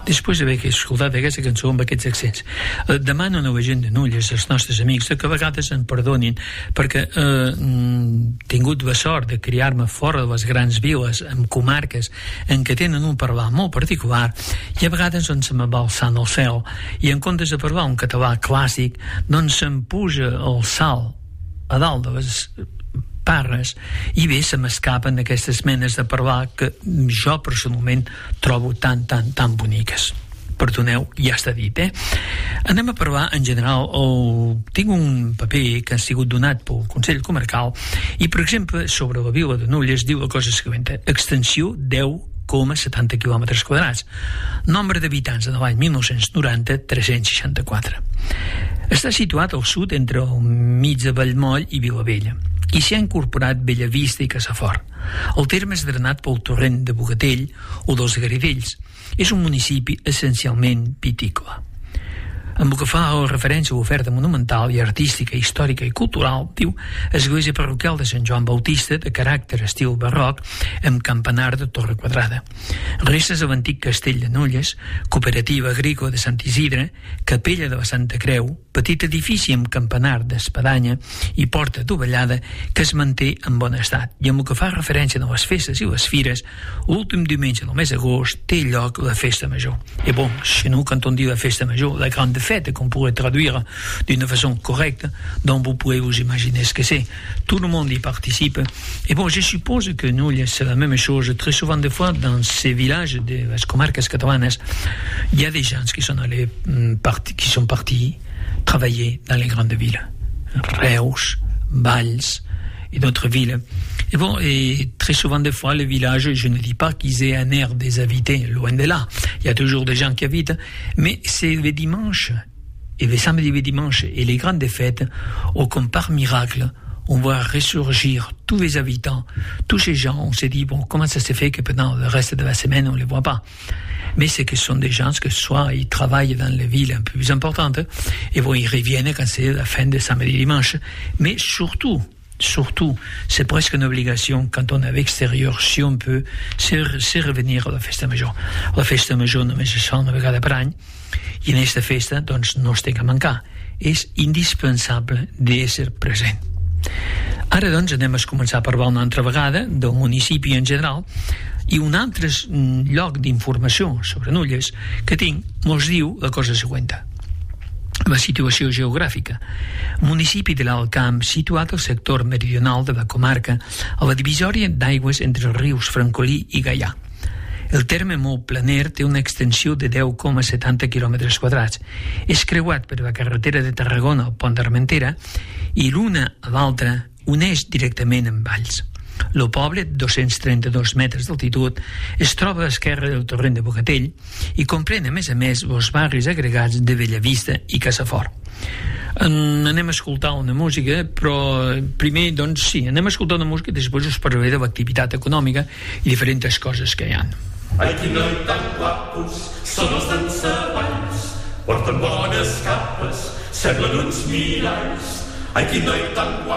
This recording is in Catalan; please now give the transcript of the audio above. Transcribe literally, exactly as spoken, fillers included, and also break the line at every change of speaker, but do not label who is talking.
després d'haver escoltat aquesta cançó amb aquests accents. Eh, demano a nova gent de Nulles, als nostres amics, que a vegades em perdonin, perquè eh, he tingut la sort de criar-me fora de les grans viles, en comarques en què tenen un parlar molt particular, i a vegades on se me va alçant el cel, i en comptes de parlar un català clàssic, doncs se'm puja el salt a dalt de les parres, i bé, se m'escapen aquestes menes de parlar que jo personalment trobo tan, tan, tan boniques. Perdoneu, ja està dit, eh? Anem a parlar, en general, el... tinc un paper que ha sigut donat pel Consell Comarcal i, per exemple, sobre la vila de Nulles diu la cosa següent: extensió deu coma setanta quilòmetres quadrats, nombre d'habitants de l'any mil nou-cents noranta, tres-cents seixanta-quatre. Està situat al sud entre el mig de Vallmoll i Vilavella, i s'hi ha incorporat Bellavista i Casafort. El terme és drenat pel torrent de Bogatell o dels Garidells. És un municipi essencialment vitícola. En el que fa a la referència a l'oferta monumental i artística, històrica i cultural, diu església parroquial de Sant Joan Bautista de caràcter estil barroc amb campanar de torre quadrada, restes de l'antic castell de Nulles, cooperativa agrícola de Sant Isidre, capella de la Santa Creu, petit edifici amb campanar d'espadanya i porta dovellada que es manté en bon estat. I en el que fa referència a les festes i les fires, l'últim diumenge del mes d'agost té lloc la festa major. Et bon, chez nous, quand on dit la festa major, la grande fête qu'on pourrait traduire d'une façon correcte, dont vous pouvez vous imaginer ce que c'est. Tout le monde y participe. Et bon, je suppose que nous, c'est la même chose. Très souvent, des fois, dans ces villages de les comarques catalanes, il y a des gens qui sont allés, qui sont partis travailler dans les grandes villes. Reus, Valls et d'autres villes. Et bon, et très souvent, des fois, les villages, je ne dis pas qu'ils aient un air déshabité, loin de là. Il y a toujours des gens qui habitent, mais c'est le dimanche, et le samedi et le dimanche, et les grandes fêtes, où comme par miracle, on voit ressurgir tous les habitants, tous ces gens. On s'est dit, bon, comment ça se fait que pendant le reste de la semaine, on ne les voit pas? Mais c'est que ce sont des gens que soit ils travaillent dans les villes un peu plus importantes, et bon, ils reviennent quand c'est la fin de samedi et dimanche. Mais surtout, surtout, c'est presque une obligation quand on est à l'extérieur, si on peut, c'est, c'est revenir a la festa major. La festa major només es fa una vegada per any, i en aquesta festa, doncs, no es té que mancar. És indispensable d'ésser present. Ara, doncs, anem a començar a parlar una altra vegada del municipi en general, i un altre lloc d'informació sobre Nulles que tinc mos diu la cosa següent: la situació geogràfica. Municipi de l'Alt Camp situat al sector meridional de la comarca, a la divisòria d'aigües entre els rius Francolí i Gaià. El terme molt planer té una extensió de deu coma setanta quilòmetres quadrats. És creuat per la carretera de Tarragona al Pont d'Armentera i l'una a l'altra uneix directament amb Valls. El poble, dos-cents trenta-dos metres d'altitud, es troba a l'esquerra del torrent de Bogatell i comprèn, a més a més, els barris agregats de Bellavista i Casafort. En, anem a escoltar una música, però primer, doncs sí, anem a escoltar una música i després us parlaré de l'activitat econòmica i diferents coses que hi ha.
Ai, quin noi tan guapos són els dansavalls, porten bones capes, semblen uns miralls. Ai, quin noi tan guapos